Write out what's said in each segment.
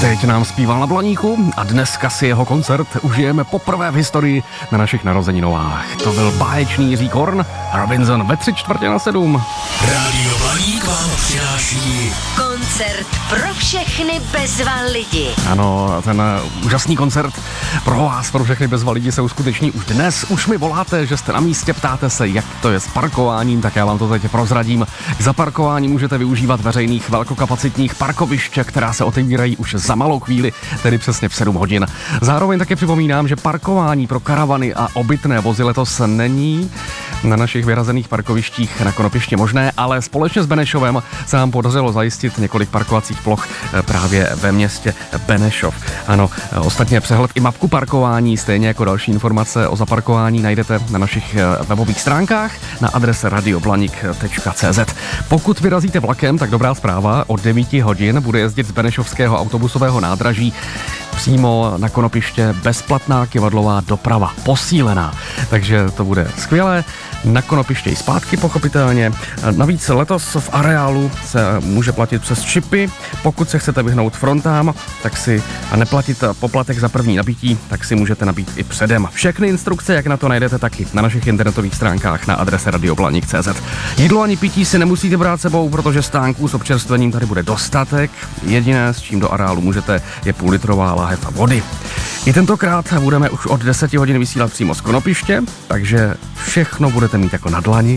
Teď nám zpíval na Blaníku a dneska si jeho koncert užijeme poprvé v historii na našich narozeninovách. To byl báječný Jiří Korn a Robinson ve 6:45. Rádio Blaník vám přináší koncert pro všechny bezva lidi. Ano, ten úžasný koncert pro vás, pro všechny bezva lidi se uskuteční už dnes. Už mi voláte, že jste na místě, ptáte se, jak to je s parkováním, tak já vám to teď prozradím. K zaparkování můžete využívat veřejných velkokapacitních parkoviště, která se otevírají už za malou chvíli, tedy přesně v 7 hodin. Zároveň také připomínám, že parkování pro karavany a obytné vozy letos není na našich vyrazených parkovištích na Konopišti možné, ale společně s Benešovem se nám podařilo zajistit několik parkovacích ploch právě ve městě Benešov. Ano, ostatně přehled i mapku parkování, stejně jako další informace o zaparkování najdete na našich webových stránkách na adrese radioblanik.cz. Pokud vyrazíte vlakem, tak dobrá zpráva, od 9 hodin bude jezdit z benešovského autobusového nádraží přímo na Konopiště bezplatná kyvadlová doprava, posílená. Takže to bude skvělé. Na Konopiště i zpátky, pochopitelně. Navíc letos v areálu se může platit přes čipy. Pokud se chcete vyhnout frontám, tak si a neplatit poplatek za první nabití, tak si můžete nabít i předem. Všechny instrukce, jak na to najdete taky na našich internetových stránkách na adrese radioblanik.cz. Jídlo ani pití si nemusíte brát sebou, protože stánků s občerstvením tady bude dostatek. Jediné, s čím do areálu můžete, je půllitrová láhev vody. I tentokrát budeme už od 10 hodin vysílat přímo z Konopiště, takže všechno budete mít jako na dlani.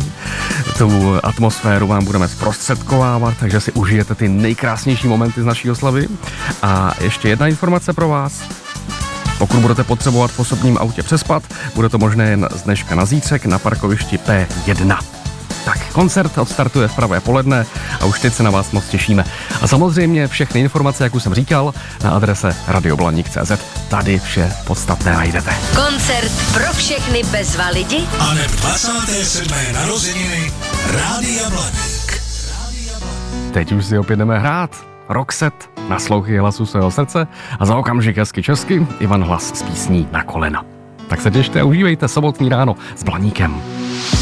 Tu atmosféru vám budeme zprostředkovávat, takže si užijete ty nejkrásnější momenty z naší oslavy. A ještě jedna informace pro vás. Pokud budete potřebovat v osobním autě přespat, bude to možné jen z dneška na zítřek na parkovišti P1. Tak, koncert odstartuje v pravé poledne a už teď se na vás moc těšíme. A samozřejmě všechny informace, jak už jsem říkal, na adrese radioblanik.cz. Tady vše podstatné najdete. Koncert pro všechny bezva lidi a neb 27. narozeniny Rádia Blaník. Teď už si opět jdeme hrát. Roxette, naslouchy hlasu svého srdce a za okamžik hezky česky Ivan Hlas s písní Na kolena. Tak se těšte a užívejte sobotní ráno s Blaníkem.